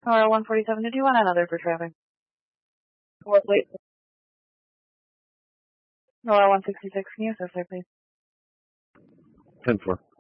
Or 147, did you want another for traffic? Wait. Or 166, can you assist there, please? 10-4.